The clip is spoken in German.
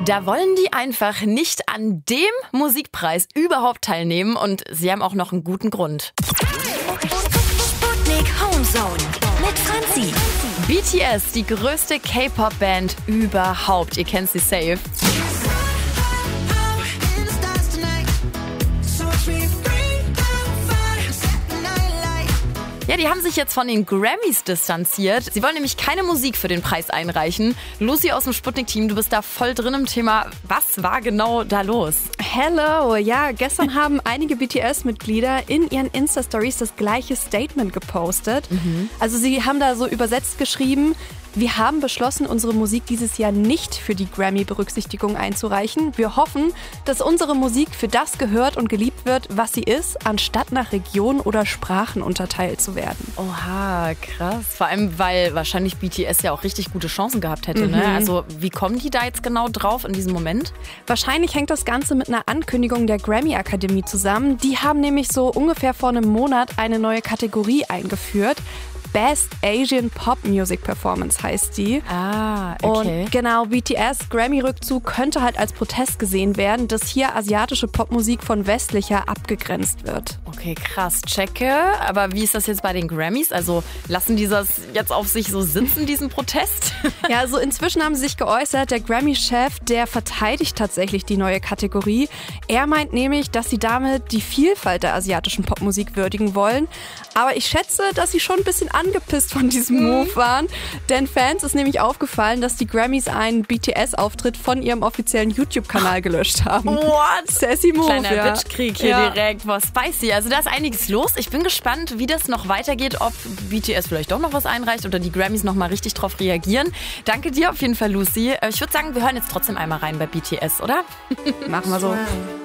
Da wollen die einfach nicht an dem Musikpreis überhaupt teilnehmen und sie haben auch noch einen guten Grund. Sputnik Homezone mit Franzi. BTS, die größte K-Pop-Band überhaupt. Ihr kennt sie safe. Ja, die haben sich jetzt von den Grammys distanziert. Sie wollen nämlich keine Musik für den Preis einreichen. Lucy aus dem Sputnik-Team, du bist da voll drin im Thema. Was war genau da los? Hello, ja, gestern haben einige BTS-Mitglieder in ihren Insta-Stories das gleiche Statement gepostet. Also sie haben da so übersetzt geschrieben: Wir haben beschlossen, unsere Musik dieses Jahr nicht für die Grammy-Berücksichtigung einzureichen. Wir hoffen, dass unsere Musik für das gehört und geliebt wird, was sie ist, anstatt nach Region oder Sprachen unterteilt zu werden. Oha, krass. Vor allem, weil wahrscheinlich BTS ja auch richtig gute Chancen gehabt hätte. Ne? Also wie kommen die da jetzt genau drauf in diesem Moment? Wahrscheinlich hängt das Ganze mit einer Ankündigung der Grammy-Akademie zusammen. Die haben nämlich so ungefähr vor einem Monat eine neue Kategorie eingeführt. Best Asian Pop Music Performance heißt die. Ah, okay. Und genau, BTS Grammy-Rückzug könnte halt als Protest gesehen werden, dass hier asiatische Popmusik von westlicher abgegrenzt wird. Okay, krass, checke. Aber wie ist das jetzt bei den Grammys? Also lassen die das jetzt auf sich so sitzen, diesen Protest? Ja, also inzwischen haben sie sich geäußert. Der Grammy-Chef, der verteidigt tatsächlich die neue Kategorie. Er meint nämlich, dass sie damit die Vielfalt der asiatischen Popmusik würdigen wollen. Aber ich schätze, dass sie schon ein bisschen angepisst von diesem Move waren. Denn Fans ist nämlich aufgefallen, dass die Grammys einen BTS-Auftritt von ihrem offiziellen YouTube-Kanal gelöscht haben. What? Sassy Move, Kleiner ja. Bitchkrieg hier direkt. Boah, spicy. Also da ist einiges los. Ich bin gespannt, wie das noch weitergeht, ob BTS vielleicht doch noch was einreicht oder die Grammys noch mal richtig drauf reagieren. Danke dir auf jeden Fall, Lucy. Ich würde sagen, wir hören jetzt trotzdem einmal rein bei BTS, oder? Machen wir so.